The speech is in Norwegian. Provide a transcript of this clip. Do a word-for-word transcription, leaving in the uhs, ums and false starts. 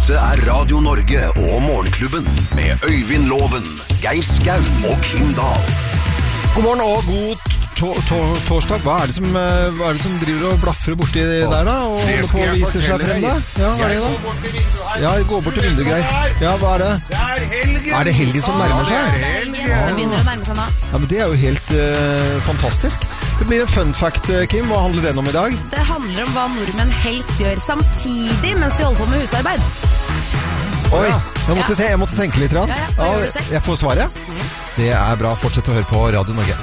Dette er Radio Norge og Morgenklubben med Øyvind Loven, Geir Skau og Kim Dahl. God morgen og god to to torsdag. Hva er, det som, hva er det som driver og blaffer borti der da? Og holder på å vise seg frem da? Ja, hva er det da? Ja, gå bort til vinduet, Geir. Ja, hva er det? Det er helgen! Er det helgen som nærmer seg? Det er helgen. Det begynner å nærme seg nå. Ja, men det er jo helt uh, fantastisk. Det blir en fun fact, Kim. Hva handler den om i dag? Det handler om hva nordmenn helst gjør samtidig mens de holder på med husarbeid. Oi, jeg måtte, te jeg måtte tenke litt. Ja, ja. Hva gjør du selv? Jeg får svaret. Det er bra. Fortsett å høre på Radio Norge.